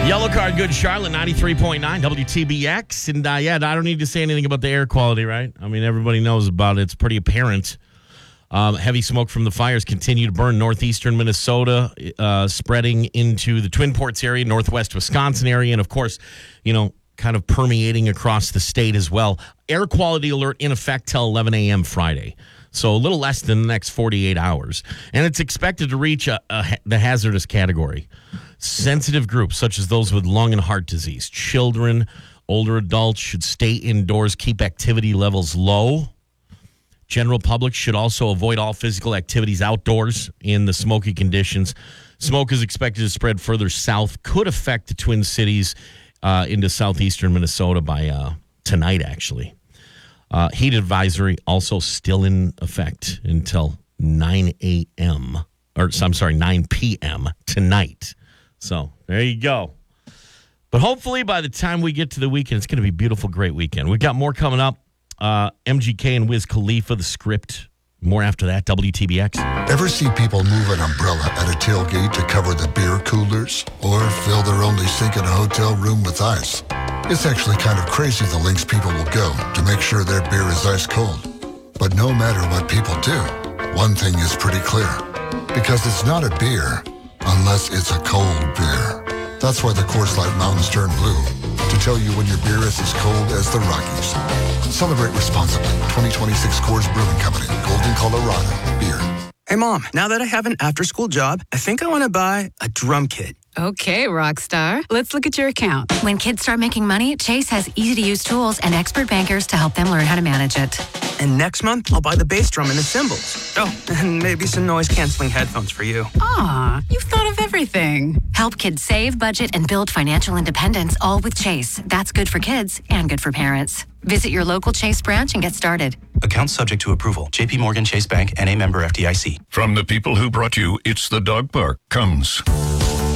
Yellow Card, Good Charlotte, 93.9 WTBX. And I don't need to say anything about the air quality, right? I mean, everybody knows about it. It's pretty apparent. Heavy smoke from the fires continue to burn northeastern Minnesota, spreading into the Twin Ports area, northwest Wisconsin area, and of course, kind of permeating across the state as well. Air quality alert in effect till 11 a.m. Friday. So a little less than the next 48 hours. And it's expected to reach the hazardous category. Sensitive groups, such as those with lung and heart disease, children, older adults should stay indoors, keep activity levels low. General public should also avoid all physical activities outdoors in the smoky conditions. Smoke is expected to spread further south, could affect the Twin Cities into southeastern Minnesota by tonight, actually. Heat advisory also still in effect until 9 p.m. tonight. So there you go. But hopefully by the time we get to the weekend, it's going to be a beautiful, great weekend. We've got more coming up. MGK and Wiz Khalifa, The Script. More after that, WTBX. Ever see people move an umbrella at a tailgate to cover the beer coolers? Or fill their only sink in a hotel room with ice? It's actually kind of crazy the lengths people will go to make sure their beer is ice cold. But no matter what people do, one thing is pretty clear. Because it's not a beer unless it's a cold beer. That's why the Coors Light Mountains turn blue. To tell you when your beer is as cold as the Rockies. Celebrate responsibly. 2026 Coors Brewing Company, Golden, Colorado. Beer. Hey, Mom, now that I have an after-school job, I think I want to buy a drum kit. Okay, Rockstar. Let's look at your account. When kids start making money, Chase has easy-to-use tools and expert bankers to help them learn how to manage it. And next month, I'll buy the bass drum and the cymbals. Oh, and maybe some noise-canceling headphones for you. Aw, you've thought of everything. Help kids save, budget, and build financial independence, all with Chase. That's good for kids and good for parents. Visit your local Chase branch and get started. Account subject to approval. JP Morgan Chase Bank, N.A. member FDIC. From the people who brought you It's the Dog Park comes